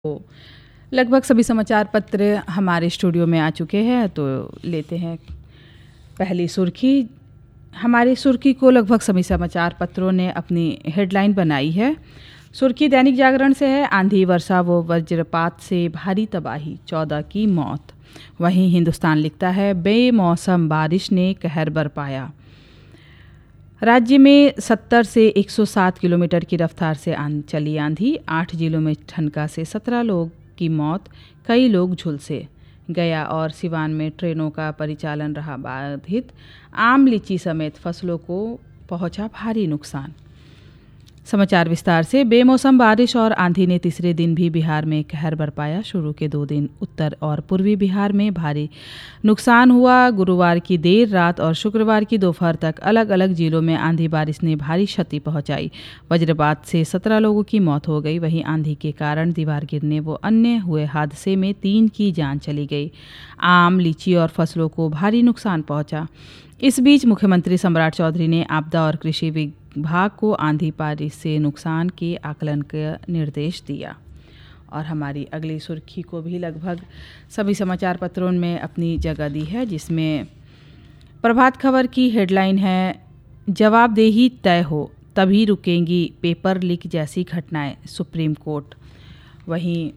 तो लगभग सभी समाचार पत्र हमारे स्टूडियो में आ चुके हैं, तो लेते हैं पहली सुर्खी। हमारी सुर्खी को लगभग सभी समाचार पत्रों ने अपनी हेडलाइन बनाई है। सुर्खी दैनिक जागरण से है, आंधी वर्षा व वज्रपात से भारी तबाही, 14 की मौत। वहीं हिंदुस्तान लिखता है, बेमौसम बारिश ने कहर बरपाया। राज्य में 70 से 107 किलोमीटर की रफ्तार से चली आंधी, 8 जिलों में ठनका से 17 लोग की मौत, कई लोग झुलसे। गया और सिवान में ट्रेनों का परिचालन रहा बाधित, आम लीची समेत फसलों को पहुंचा भारी नुकसान। समाचार विस्तार से। बेमौसम बारिश और आंधी ने तीसरे दिन भी बिहार में कहर बरपाया। शुरू के 2 दिन उत्तर और पूर्वी बिहार में भारी नुकसान हुआ। गुरुवार की देर रात और शुक्रवार की दोपहर तक अलग अलग जिलों में आंधी बारिश ने भारी क्षति पहुंचाई। वज्रपात से 17 लोगों की मौत हो गई। वहीं आंधी के कारण दीवार गिरने व अन्य हुए हादसे में 3 की जान चली गई। आम, लीची और फसलों को भारी नुकसान पहुंचा। इस बीच मुख्यमंत्री सम्राट चौधरी ने आपदा और कृषि विभाग को आंधी बारिश से नुकसान के आकलन का निर्देश दिया। और हमारी अगली सुर्खी को भी लगभग सभी समाचार पत्रों में अपनी जगह दी है, जिसमें प्रभात खबर की हेडलाइन है, जवाबदेही तय हो तभी रुकेंगी पेपर लीक जैसी घटनाएं, सुप्रीम कोर्ट। वहीं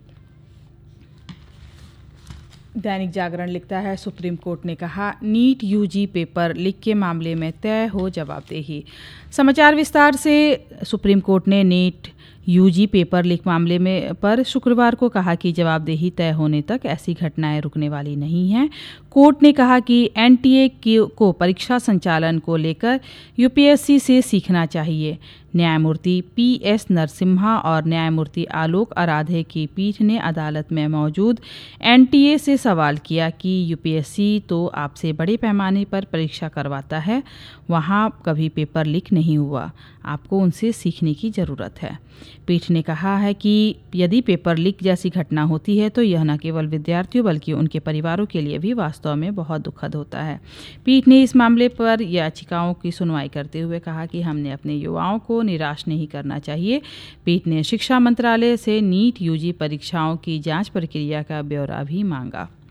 दैनिक जागरण लिखता है, सुप्रीम कोर्ट ने कहा, नीट यूजी पेपर लीक के मामले में तय हो जवाबदेही। समाचार विस्तार से। सुप्रीम कोर्ट ने नीट यूजी पेपर लीक मामले में पर शुक्रवार को कहा कि जवाबदेही तय होने तक ऐसी घटनाएं रुकने वाली नहीं हैं। कोर्ट ने कहा कि एनटीए को परीक्षा संचालन को लेकर यूपीएससी से सीखना चाहिए। न्यायमूर्ति पीएस नरसिम्हा और न्यायमूर्ति आलोक आराधे की पीठ ने अदालत में मौजूद एनटीए से सवाल किया कि यूपीएससी तो आपसे बड़े पैमाने पर परीक्षा करवाता है, वहां कभी पेपर लीक नहीं हुआ, आपको उनसे सीखने की ज़रूरत है। पीठ ने कहा है कि यदि पेपर लीक जैसी घटना होती है तो यह न केवल विद्यार्थियों बल्कि उनके परिवारों के लिए भी वास्तव में बहुत दुखद होता है। पीठ ने इस मामले पर याचिकाओं की सुनवाई करते हुए कहा कि हमने अपने युवाओं को निराश नहीं करना चाहिए। पीठ ने शिक्षा मंत्रालय से नीट यूजी परीक्षाओं की जांच प्रक्रिया का ब्यौरा भी मांगा।